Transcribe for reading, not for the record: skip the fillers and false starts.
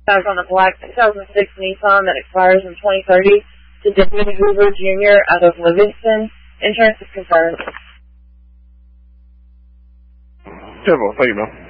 Back on a black 2006 Nissan that expires in 2030 to David Hoover Jr. out of Livingston. Insurance is confirmed. 10-4, thank you, ma'am.